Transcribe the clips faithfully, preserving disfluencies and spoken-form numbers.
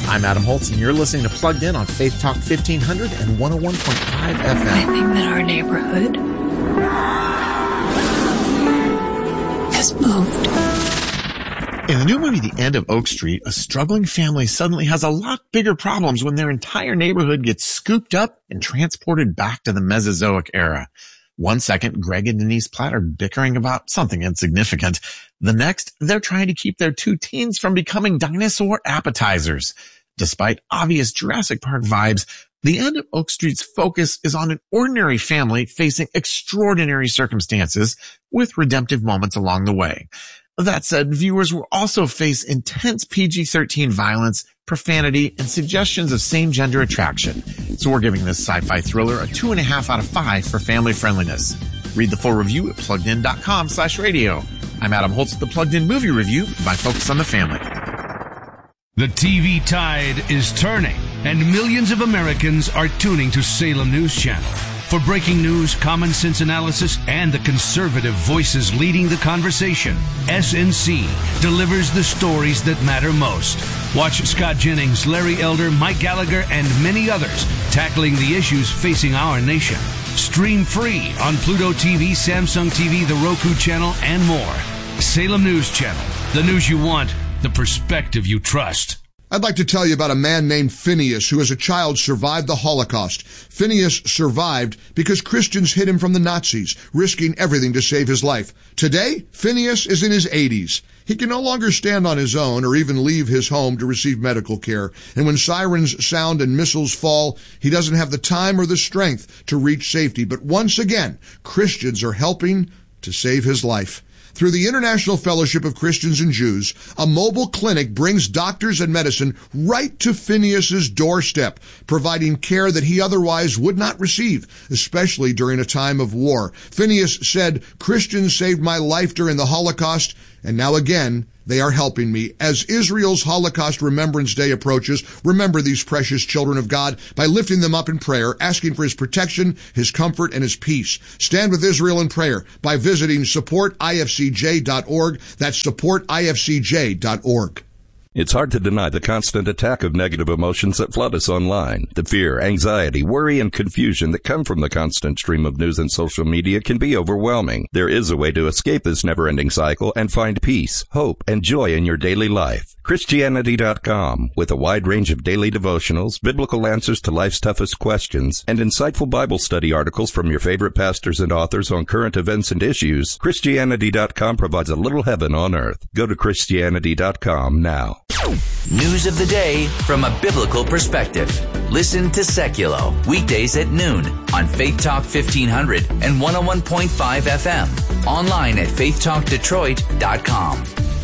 I'm Adam Holtz, and you're listening to Plugged In on Faith Talk fifteen hundred and one oh one point five F M. I think that our neighborhood has moved. In the new movie, The End of Oak Street, a struggling family suddenly has a lot bigger problems when their entire neighborhood gets scooped up and transported back to the Mesozoic era. One second, Greg and Denise Platt are bickering about something insignificant. The next, they're trying to keep their two teens from becoming dinosaur appetizers. Despite obvious Jurassic Park vibes, The End of Oak Street's focus is on an ordinary family facing extraordinary circumstances with redemptive moments along the way. That said, viewers will also face intense P G thirteen violence, profanity, and suggestions of same-gender attraction. So we're giving this sci-fi thriller a two and a half out of five for family friendliness. Read the full review at pluggedin.com slash radio. I'm Adam Holtz with the Plugged In Movie Review by Focus on the Family. The T V tide is turning, and millions of Americans are tuning to Salem News Channel. For breaking news, common sense analysis, and the conservative voices leading the conversation, S N C delivers the stories that matter most. Watch Scott Jennings, Larry Elder, Mike Gallagher, and many others tackling the issues facing our nation. Stream free on Pluto T V, Samsung T V, the Roku channel, and more. Salem News Channel. The news you want, the perspective you trust. I'd like to tell you about a man named Phineas who as a child survived the Holocaust. Phineas survived because Christians hid him from the Nazis, risking everything to save his life. Today, Phineas is in his eighties. He can no longer stand on his own or even leave his home to receive medical care. And when sirens sound and missiles fall, he doesn't have the time or the strength to reach safety. But once again, Christians are helping to save his life. Through the International Fellowship of Christians and Jews, a mobile clinic brings doctors and medicine right to Phineas's doorstep, providing care that he otherwise would not receive, especially during a time of war. Phineas said, "Christians saved my life during the Holocaust, and now again, they are helping me." As Israel's Holocaust Remembrance Day approaches, remember these precious children of God by lifting them up in prayer, asking for his protection, his comfort, and his peace. Stand with Israel in prayer by visiting support I F C J dot org. That's support I F C J dot org. It's hard to deny the constant attack of negative emotions that flood us online. The fear, anxiety, worry, and confusion that come from the constant stream of news and social media can be overwhelming. There is a way to escape this never-ending cycle and find peace, hope, and joy in your daily life. Christianity dot com, with a wide range of daily devotionals, biblical answers to life's toughest questions, and insightful Bible study articles from your favorite pastors and authors on current events and issues, Christianity dot com provides a little heaven on earth. Go to Christianity dot com now. News of the day from a biblical perspective. Listen to Seculo, weekdays at noon on Faith Talk fifteen hundred and one oh one point five F M. Online at faith talk detroit dot com.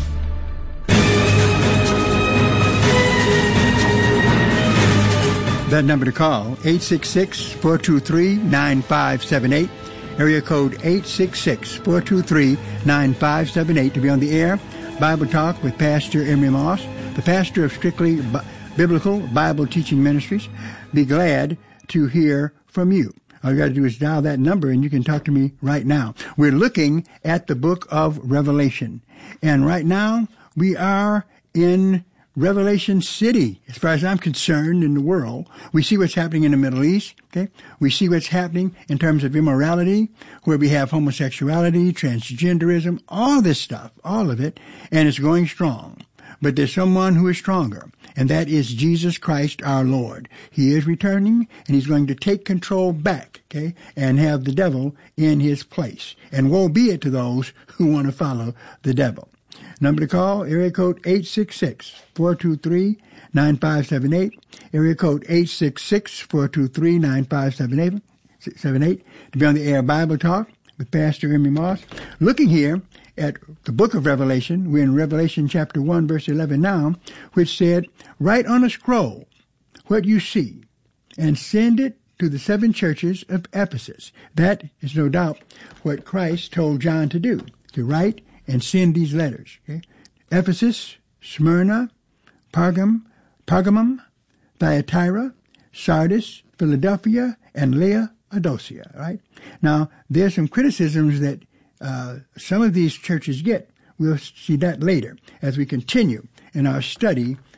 That number to call, eight six six, four two three, nine five seven eight. Area code eight six six, four two three, nine five seven eight to be on the air. Bible Talk with Pastor Emery Moss, the pastor of Strictly B- Biblical Bible Teaching Ministries. Be glad to hear from you. All you got to do is dial that number and you can talk to me right now. We're looking at the book of Revelation. And right now we are in Revelation City, as far as I'm concerned, in the world. We see what's happening in the Middle East, okay? We see what's happening in terms of immorality, where we have homosexuality, transgenderism, all this stuff, all of it, and it's going strong. But there's someone who is stronger, and that is Jesus Christ our Lord. He is returning, and he's going to take control back, okay, and have the devil in his place. And woe be it to those who want to follow the devil. Number to call, area code eight six six, four two three, nine five seven eight. Area code eight six six, four two three, nine five seven eight. To be on the air Bible Talk with Pastor Emery Moss. Looking here at the book of Revelation, we're in Revelation chapter one, verse eleven now, which said, "Write on a scroll what you see and send it to the seven churches of Ephesus." That is no doubt what Christ told John to do, to write and send these letters. Okay? Ephesus, Smyrna, Pergam, Pergamum, Thyatira, Sardis, Philadelphia, and Laodicea. Right? Now, there's some criticisms that uh, some of these churches get. We'll see that later as we continue in our study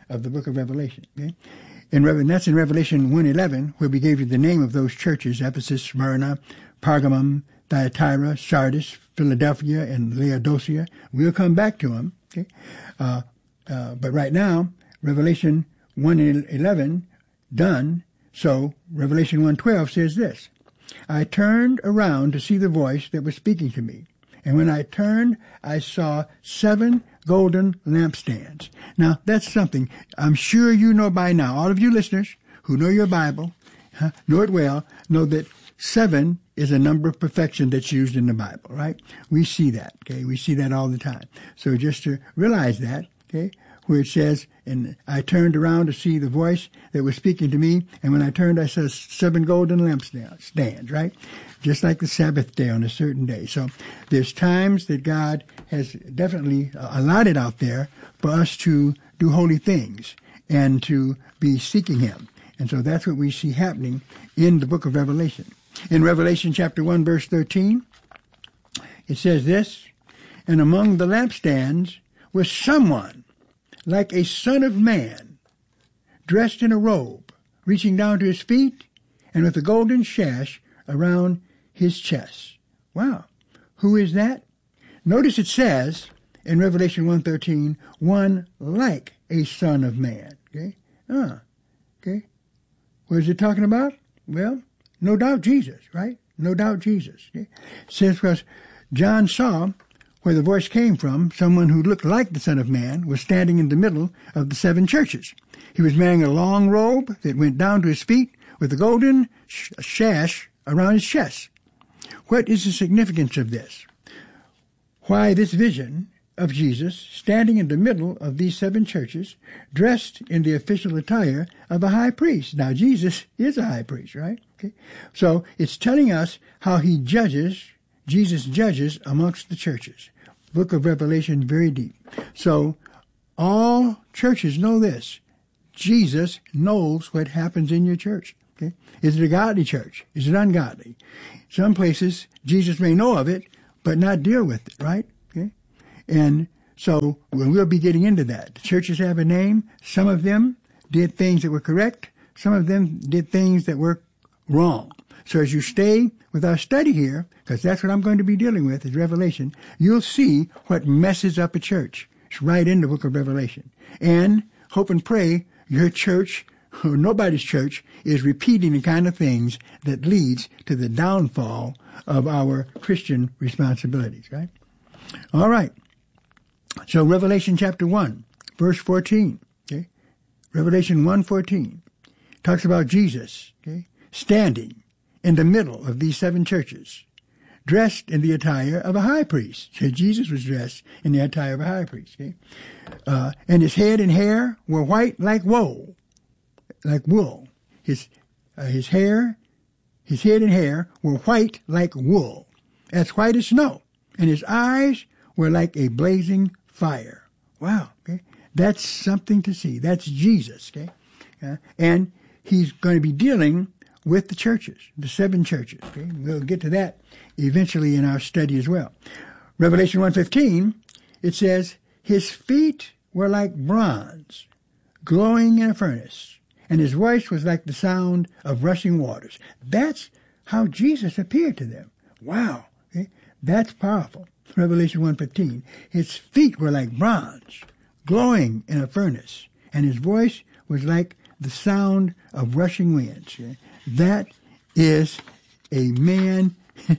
of the book of Revelation. Okay? In Re- and that's in Revelation one eleven, where we gave you the name of those churches, Ephesus, Smyrna, Pergamum, Thyatira, Sardis, Philadelphia, and Laodicea. We'll come back to them. Okay? Uh, uh, but right now, Revelation one eleven, done. So Revelation one twelve says this, I turned around to see the voice that was speaking to me. And when I turned, I saw seven golden lampstands. Now, that's something I'm sure you know by now. All of you listeners who know your Bible, huh, know it well, know that seven is a number of perfection that's used in the Bible, right? We see that, okay? We see that all the time. So just to realize that, okay, where it says, and I turned around to see the voice that was speaking to me, and when I turned, I saw seven golden lampstands, right? Just like the Sabbath day on a certain day. So there's times that God has definitely allotted out there for us to do holy things and to be seeking Him. And so that's what we see happening in the book of Revelation. In Revelation chapter one, verse thirteen, it says this, and among the lampstands was someone like a son of man, dressed in a robe, reaching down to his feet, and with a golden sash around his chest. Wow. Who is that? Notice it says in Revelation one thirteen, one like a son of man. Okay? Ah, okay. What is it talking about? Well, no doubt Jesus, right? No doubt Jesus. Okay? It says, because John saw where the voice came from, someone who looked like the Son of Man was standing in the middle of the seven churches. He was wearing a long robe that went down to his feet with a golden sh- sash around his chest. What is the significance of this? Why this vision of Jesus standing in the middle of these seven churches, dressed in the official attire of a high priest? Now, Jesus is a high priest, right? Okay. So it's telling us how he judges, Jesus judges amongst the churches. Book of Revelation, very deep. So all churches know this. Jesus knows what happens in your church. Okay? Is it a godly church? Is it ungodly? Some places, Jesus may know of it, but not deal with it, right? Okay? And so we'll be getting into that. The churches have a name. Some of them did things that were correct. Some of them did things that were wrong. So as you stay with our study here, because that's what I'm going to be dealing with, is Revelation, you'll see what messes up a church. It's right in the book of Revelation. And hope and pray your church, or nobody's church, is repeating the kind of things that leads to the downfall of our Christian responsibilities, right? All right. So Revelation chapter one, verse fourteen, okay? Revelation one fourteen talks about Jesus, okay, standing in the middle of these seven churches, dressed in the attire of a high priest. So Jesus was dressed in the attire of a high priest. Okay? Uh, and his head and hair were white like wool, like wool. His uh, his hair, his head and hair were white like wool, as white as snow. And his eyes were like a blazing fire. Wow. Okay, that's something to see. That's Jesus. Okay, uh, and he's going to be dealing with the churches, the seven churches. Okay? We'll get to that eventually in our study as well. Revelation one fifteen, it says, his feet were like bronze, glowing in a furnace, and his voice was like the sound of rushing waters. That's how Jesus appeared to them. Wow. Okay? That's powerful. Revelation one fifteen, his feet were like bronze, glowing in a furnace, and his voice was like the sound of rushing winds. Okay? That is a man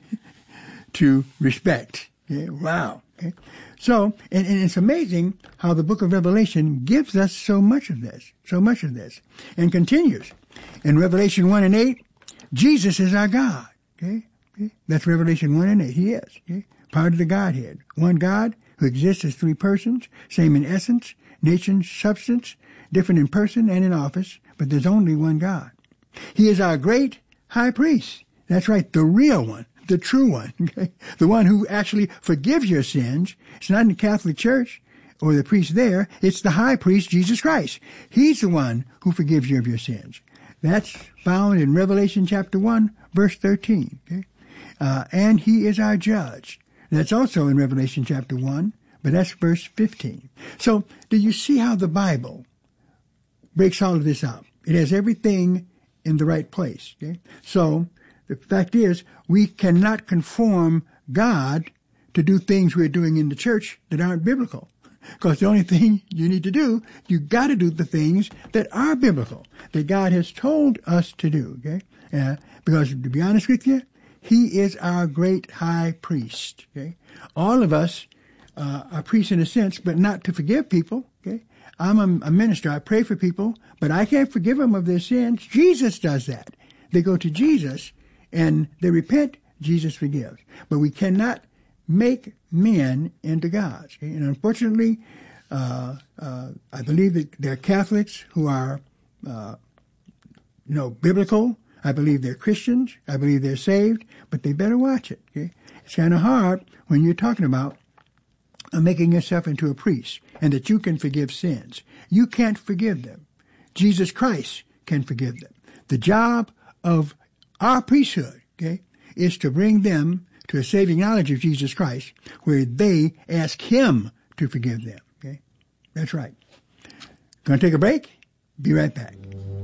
to respect. Okay? Wow. Okay? So, and, and it's amazing how the book of Revelation gives us so much of this, so much of this, and continues. In Revelation one and eight, Jesus is our God. Okay? Okay? That's Revelation one and eight. He is. Okay? Part of the Godhead. One God who exists as three persons, same in essence, nature, substance, different in person and in office, but there's only one God. He is our great high priest. That's right, the real one, the true one, okay? The one who actually forgives your sins. It's not in the Catholic Church or the priest there. It's the high priest, Jesus Christ. He's the one who forgives you of your sins. That's found in Revelation chapter one, verse thirteen. Okay? Uh, and he is our judge. That's also in Revelation chapter one, but that's verse fifteen. So do you see how the Bible breaks all of this out. It has everything in the right place. Okay? So the fact is, we cannot conform God to do things we're doing in the church that aren't biblical. Because the only thing you need to do, you got to do the things that are biblical, that God has told us to do. Okay? Uh, because to be honest with you, He is our great high priest. Okay? All of us uh, are priests in a sense, but not to forgive people. Okay? I'm a, a minister. I pray for people, but I can't forgive them of their sins. Jesus does that. They go to Jesus and they repent. Jesus forgives. But we cannot make men into gods. Okay? And unfortunately, uh, uh, I believe that there are Catholics who are, uh, you know, biblical. I believe they're Christians. I believe they're saved. But they better watch it. Okay? It's kind of hard when you're talking about uh, making yourself into a priest and that you can forgive sins. You can't forgive them. Jesus Christ can forgive them. The job of our priesthood, okay, is to bring them to a saving knowledge of Jesus Christ, where they ask Him to forgive them. Okay, that's right. Gonna take a break? Be right back.